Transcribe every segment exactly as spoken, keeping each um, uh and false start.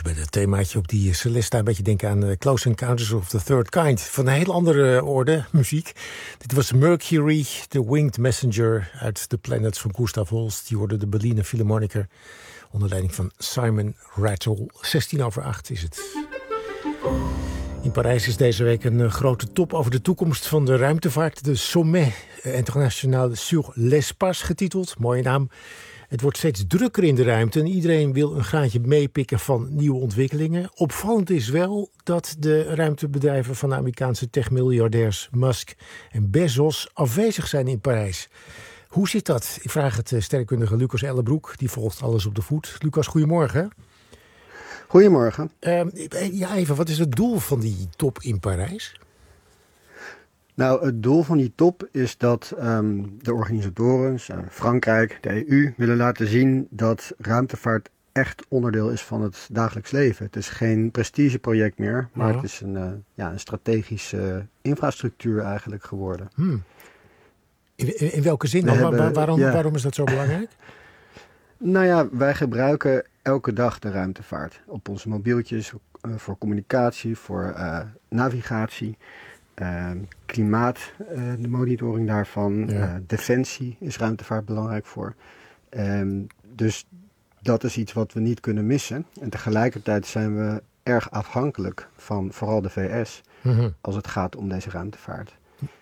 bij het themaatje op die Celesta een beetje denken aan uh, Close Encounters of the Third Kind. Van een heel andere orde, muziek. Dit was Mercury, The Winged Messenger uit The Planets van Gustav Holst. Die hoorde de Berliner Philharmoniker onder leiding van Simon Rattle. zestien over acht is het. In Parijs is deze week een uh, grote top over de toekomst van de ruimtevaart. De Sommet International sur l'Espace getiteld. Mooie naam. Het wordt steeds drukker in de ruimte en iedereen wil een graantje meepikken van nieuwe ontwikkelingen. Opvallend is wel dat de ruimtebedrijven van de Amerikaanse techmiljardairs Musk en Bezos afwezig zijn in Parijs. Hoe zit dat? Ik vraag het sterrenkundige Lucas Ellenbroek. Die volgt alles op de voet. Lucas, goedemorgen. Goedemorgen. Uh, ja, even, wat is het doel van die top in Parijs? Nou, het doel van die top is dat um, de organisatoren, uh, Frankrijk, de E U, willen laten zien dat ruimtevaart echt onderdeel is van het dagelijks leven. Het is geen prestigeproject meer, maar ja. het is een, uh, ja, een strategische uh, infrastructuur eigenlijk geworden. Hmm. In, in, in welke zin dan? Hebben, Waar, waarom, ja. waarom is dat zo belangrijk? Nou ja, wij gebruiken elke dag de ruimtevaart op onze mobieltjes uh, voor communicatie, voor uh, navigatie. Uh, klimaat, uh, de monitoring daarvan, ja. uh, defensie is ruimtevaart belangrijk voor. Um, dus dat is iets wat we niet kunnen missen. En tegelijkertijd zijn we erg afhankelijk van vooral de V S mm-hmm. als het gaat om deze ruimtevaart.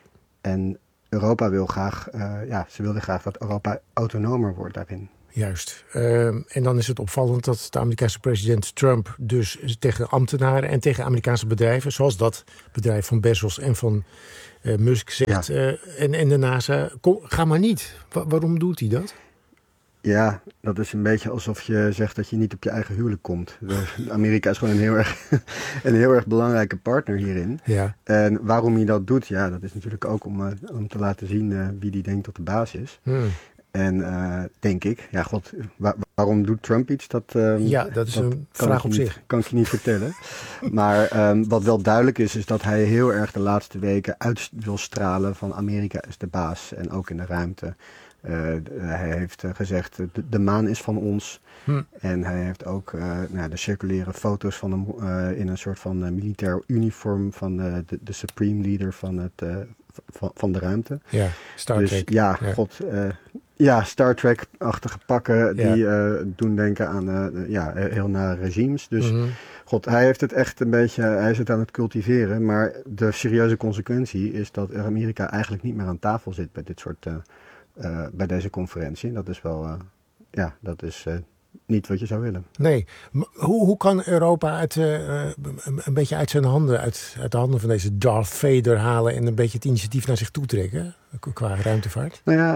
En Europa wil graag, uh, ja, ze wilden graag dat Europa autonomer wordt daarin. Juist. Uh, en dan is het opvallend dat de Amerikaanse president Trump dus tegen ambtenaren en tegen Amerikaanse bedrijven, zoals dat bedrijf van Bezos en van uh, Musk zegt, ja. uh, en, en de NASA, kom, ga maar niet. Wa- waarom doet hij dat? Ja, dat is een beetje alsof je zegt dat je niet op je eigen huwelijk komt. Amerika is gewoon een heel erg, een heel erg belangrijke partner hierin. Ja. En waarom hij dat doet, ja, dat is natuurlijk ook om, uh, om te laten zien uh, wie die denkt dat de baas is. Hmm. En uh, denk ik, ja god, waar, waarom doet Trump iets? Dat, um, ja, dat is dat een vraag op niet, zich. Kan ik je niet vertellen. Maar um, wat wel duidelijk is, is dat hij heel erg de laatste weken uit wil stralen van Amerika is de baas. En ook in de ruimte. Uh, hij heeft uh, gezegd, de, de maan is van ons. Hm. En hij heeft ook uh, nou, de circulaire foto's van hem uh, in een soort van uh, militair uniform van uh, de, de supreme leader van, het, uh, van, van de ruimte. Ja, Star dus, Trek. Ja, ja. god... Uh, Ja, Star Trek-achtige pakken die ja. uh, doen denken aan uh, ja, heel nare regimes. Dus mm-hmm. god, hij heeft het echt een beetje, hij is het aan het cultiveren. Maar de serieuze consequentie is dat Amerika eigenlijk niet meer aan tafel zit bij dit soort, uh, uh, bij deze conferentie. Dat is wel, uh, ja, dat is uh, niet wat je zou willen. Nee, maar hoe, hoe kan Europa het uh, een beetje uit zijn handen, uit, uit de handen van deze Darth Vader halen en een beetje het initiatief naar zich toe trekken qua ruimtevaart? Nou ja,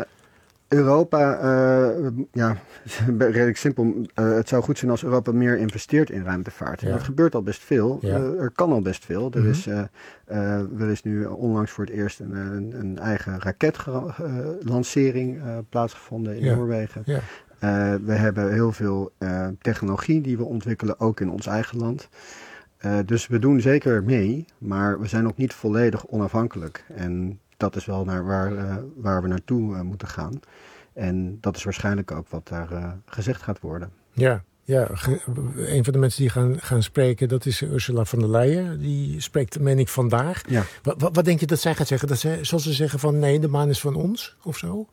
Europa, uh, ja, redelijk simpel. Uh, het zou goed zijn als Europa meer investeert in ruimtevaart. Ja. Dat gebeurt al best veel. Ja. Uh, er kan al best veel. Er, mm-hmm. is, uh, uh, er is nu onlangs voor het eerst een, een, een eigen raketlancering uh, plaatsgevonden in ja. Noorwegen. Ja. Uh, we hebben heel veel uh, technologie die we ontwikkelen, ook in ons eigen land. Uh, dus we doen zeker mee, maar we zijn ook niet volledig onafhankelijk. En dat is wel naar waar, uh, waar we naartoe uh, moeten gaan. En dat is waarschijnlijk ook wat daar uh, gezegd gaat worden. Ja, ja, een van de mensen die gaan, gaan spreken, dat is Ursula von der Leyen. Die spreekt, meen ik, vandaag. Ja. Wat, wat, wat denk je dat zij gaat zeggen? Dat zij, zal ze zeggen van nee, de maan is van ons of zo?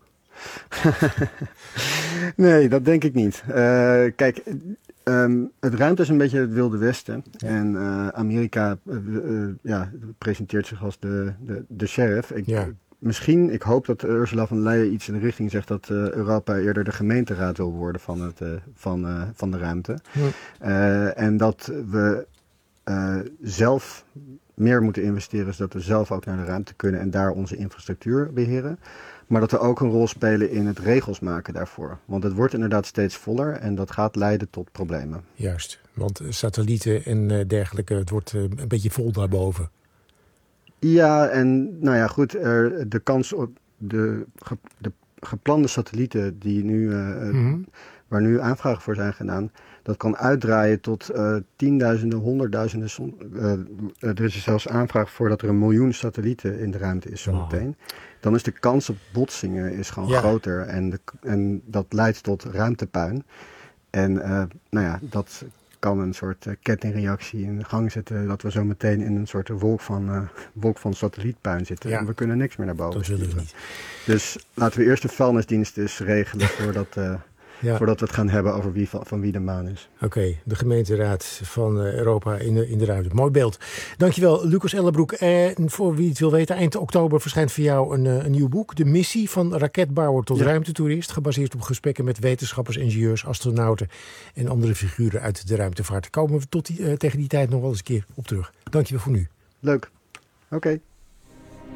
Nee, dat denk ik niet. Uh, kijk... Um, het ruimte is een beetje het Wilde Westen. Ja. En uh, Amerika uh, uh, ja, presenteert zich als de, de, de sheriff. Ik, ja. Misschien, ik hoop dat Ursula von der Leyen iets in de richting zegt dat uh, Europa eerder de gemeenteraad wil worden van, het, uh, van, uh, van de ruimte. Ja. Uh, en dat we uh, zelf meer moeten investeren, zodat we zelf ook naar de ruimte kunnen en daar onze infrastructuur beheren. Maar dat we ook een rol spelen in het regels maken daarvoor. Want het wordt inderdaad steeds voller en dat gaat leiden tot problemen. Juist, want satellieten en dergelijke, het wordt een beetje vol daarboven. Ja, en nou ja, goed, er, de kans op de, de geplande satellieten die nu, uh, mm-hmm. waar nu aanvragen voor zijn gedaan, dat kan uitdraaien tot uh, tienduizenden, honderdduizenden. Uh, er is zelfs aanvraag voor dat er een miljoen satellieten in de ruimte is zometeen. Wow. Dan is de kans op botsingen is gewoon ja. groter en, de, en dat leidt tot ruimtepuin. En uh, nou ja, dat kan een soort uh, kettingreactie in gang zetten, dat we zo meteen in een soort wolk van, uh, wolk van satellietpuin zitten. Ja. En we kunnen niks meer naar boven dat sturen. willen we niet. Dus laten we eerst de vuilnisdienst dus regelen voordat... Uh, Ja. Voordat we het gaan hebben over wie van, van wie de maan is. Oké, okay, de gemeenteraad van Europa in de, in de ruimte. Mooi beeld. Dankjewel, Lucas Ellenbroek. En voor wie het wil weten, eind oktober verschijnt voor jou een, een nieuw boek. De missie van raketbouwer tot ja. ruimtetoerist. Gebaseerd op gesprekken met wetenschappers, ingenieurs, astronauten en andere figuren uit de ruimtevaart. Komen we tot die, uh, tegen die tijd nog wel eens een keer op terug. Dankjewel voor nu. Leuk. Oké. Okay.